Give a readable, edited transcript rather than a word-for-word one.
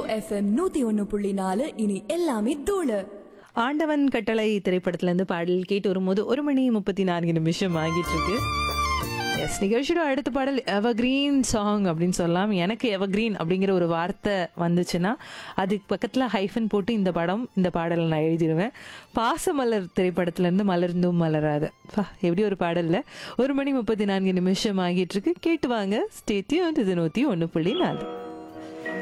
FM 101.4 இனி எல்லாமே தூளு. ஆண்டவன் கட்டளை திரைப்படத்துல இருந்து பாடல் கேட்டு வரும்போது 1:34 ஆகிட்டு இருக்கு. எஸ், நிகழ்ச்சியோட அடுத்த பாடல் எவர்கிரீன் சாங் அப்படின்னு சொல்லலாம். எனக்கு எவர்கிரீன் அப்படிங்கிற ஒரு வார்த்தை வந்துச்சுன்னா அதுக்கு பக்கத்தில் ஹைஃபன் போட்டு இந்த பாடலை நான் எழுதிடுவேன். பாசமலர் திரைப்படத்துல இருந்து மலர்ந்தும் மலராது. எப்படி ஒரு பாடல்ல 1:34 ஆகிட்டு இருக்கு. கேட்டு வாங்க. Stay tuned. இது 101.4.